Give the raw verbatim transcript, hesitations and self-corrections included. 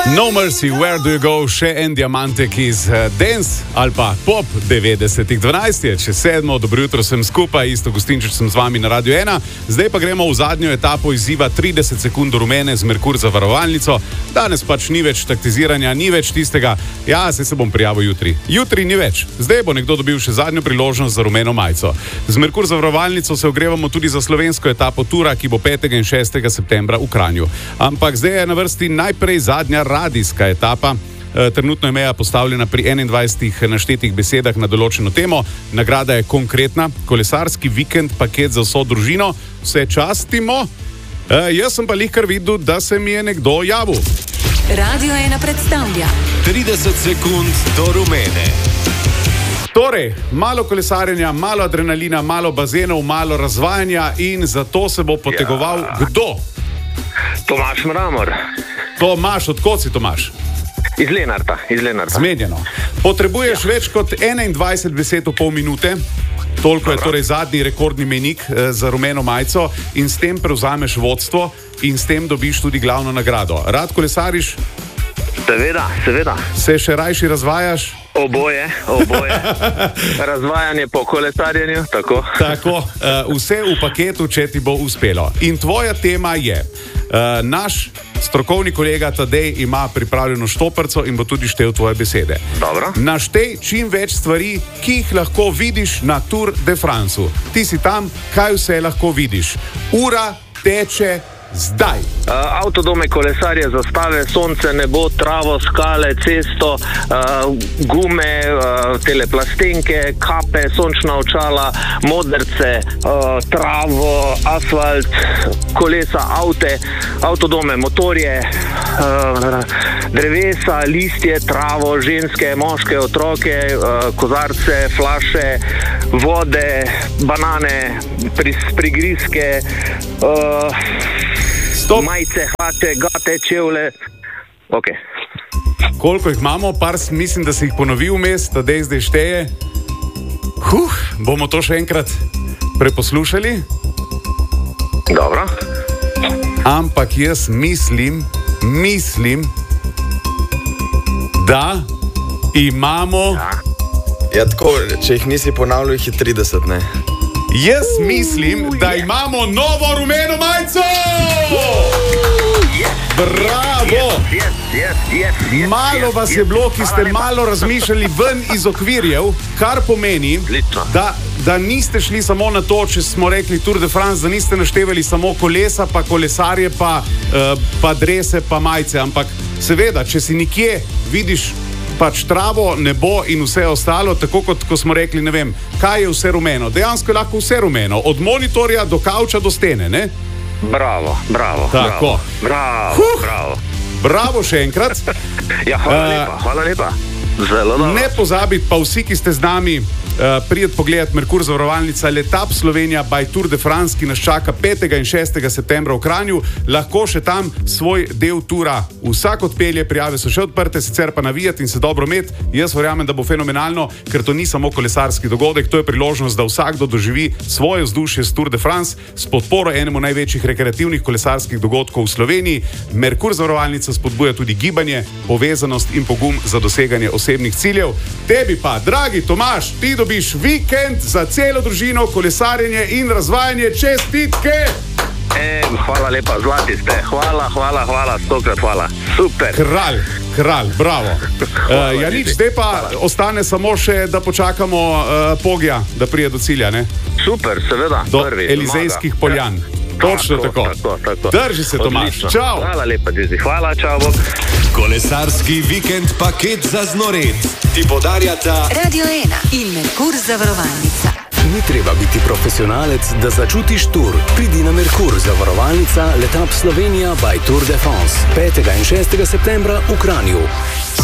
No Mercy, Where Do You Go, še en diamantek iz uh, dance ali pa pop devetdesetih. dvanajst je, čez sedmo, dobro jutro, sem skupaj, isto Gostinčič sem z vami na Radio ena. Zdaj pa gremo v zadnjo etapo izziva trideset sekund do rumene z Merkur zavarovalnico. Danes pač ni več taktiziranja, ni več tistega, ja, se se bom prijavil jutri. Jutri ni več. Zdaj bo nekdo dobil še zadnjo priložnost za rumeno majico. Z Merkur zavarovalnico se ogrevamo tudi za slovensko etapo tura, ki bo petega in šestega septembra v Kranju. Ampak zdaj je na vrsti najprej zadnja radijska etapa. E, trenutno je meja postavljena pri enaindvajsetih naštetih besedah na določeno temo. Nagrada je konkretna, kolesarski vikend, paket za vso družino. Vse častimo. E, jaz sem pa lihkar videl, da se mi je nekdo javil. Radio ena predstavlja trideset sekund do rumene. Torej, malo kolesarjenja, malo adrenalina, malo bazenov, malo razvajanja in zato se bo potegoval ja. Kdo? Tomaž Mramor. Tomaž, odkot si Tomaž? Iz Lenarta, iz Lenarta. Zmenjeno. Potrebuješ ja. več kot enaindvajset besed v pol minute, toliko Dobro. Je torej zadnji rekordni mejnik eh, za rumeno majico in s tem prevzameš vodstvo in s tem dobiš tudi glavno nagrado. Rad kolesariš? Seveda, seveda. Se še rajši razvajaš? Oboje, oboje. Razvajanje po kolesarjenju, tako. Tako, uh, vse v paketu, če ti bo uspelo. In tvoja tema je, uh, naš strokovni kolega Tadej ima pripravljeno štoprco in bo tudi štel tvoje besede. Dobro. Naštej čim več stvari, ki jih lahko vidiš na Tour de Franceu. Ti si tam, kaj vse lahko vidiš? Ura teče zdaj. Uh, avtodome, kolesarje, zastave, sonce, nebo, travo, skale, cesto, uh, gume, uh, teleplastenke, kape, sončna očala, modrce, uh, travo, asfalt, kolesa, avte, avtodome, motorje, uh, drevesa, listje, travo, ženske, moške, otroke, uh, kozarce, flaše, vode, banane, pris, prigrizke, uh, Stop. Majice, hlate, gate, čevlje. Ok. Koliko jih imamo? Par, mislim, da si jih ponovil vmes, da zdaj šteje. Huh, bomo to še enkrat preposlušali? Dobro. Ampak jaz mislim, mislim, da imamo... Ja, ja tako, če jih nisi ponavljal, jih je trideset, ne? Jaz mislim, da imamo novo rumeno majico! Bravo! Malo vas je bilo, ki ste malo razmišljali ven iz okvirjev, kar pomeni, da, da niste šli samo na to, če smo rekli Tour de France, da niste naštevali samo kolesa, pa kolesarje, pa, uh, pa drese, pa majice, ampak seveda, če si nikje vidiš pač travo, nebo in vse ostalo, tako kot ko smo rekli, ne vem, kaj je vse rumeno. Dejansko je lahko vse rumeno, od monitorja do kavča do stene, ne? Bravo, bravo, tako. bravo, bravo, huh. bravo. Bravo še enkrat. Ja, hvala uh, lepa, hvala lepa. Zelo dobro. Ne pozabiti pa vsi, ki ste z nami, uh, prijet pogledat Merkur zavarovalnica Letap Slovenija by Tour de France, ki nas čaka petega in šestega septembra v Kranju. Lahko še tam svoj del tura vsak odpelje, prijave so še odprte, sicer pa navijati in se dobro imeti. Jaz verjamem, da bo fenomenalno, ker to ni samo kolesarski dogodek, to je priložnost, da vsakdo doživi svoje vzdušje s Tour de France s podporo enemu največjih rekreativnih kolesarskih dogodkov v Sloveniji. Merkur zavarovalnica spodbuja tudi gibanje, povezanost in pogum za doseganje osebnih ciljev. Tebi pa, dragi Tomaž, ti dobiš vikend za celo družino, kolesarjenje in razvajanje. Čestitke! E, hvala lepa, zlati ste. Hvala, hvala, hvala, stokrat hvala. Super. Kralj, kralj, bravo. uh, ja, nič, zdaj pa hvala. Ostane samo še, da počakamo uh, Pogija, da prije do cilja, ne? Super, seveda. Do prvi, Elizejskih zmaga. poljan. Ja. Točno tako. tako. tako, tako. Drži se, Tomaž. Čau. Hvala lepa, Dizi. Hvala, čau. Kolesarski vikend paket za znored. Ti podarjata Radio ena in Merkur zavarovalnica. Ni treba biti profesionalec, da začutiš tur. Pridi na Merkur zavarovalnica Letap Slovenija by Tour de France petega in šestega septembra v Kranju.